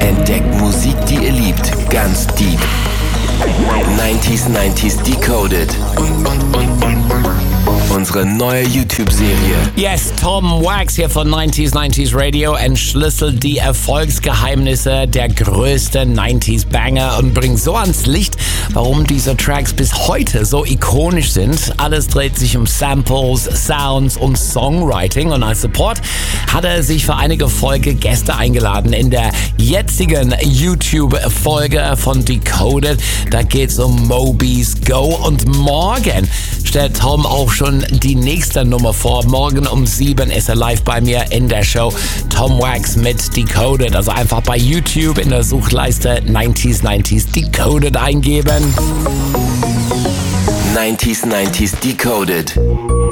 Entdeckt Musik, die ihr liebt, ganz deep. 90s Decoded. Unsere neue YouTube-Serie. Yes, Tom Wax hier von 90s Radio entschlüsselt die Erfolgsgeheimnisse der größten 90s-Banger und bringt so ans Licht, warum diese Tracks bis heute so ikonisch sind. Alles dreht sich um Samples, Sounds und Songwriting und als Support hat er sich für einige Folge Gäste eingeladen. In der jetzigen YouTube-Folge von Decoded, da geht's um Moby's Go und morgen stellt Tom auch schon die nächste Nummer vor. Morgen um 7 ist er live bei mir in der Show. Tom Wax mit Decoded. Also einfach bei YouTube in der Suchleiste 90s Decoded eingeben. 90s Decoded.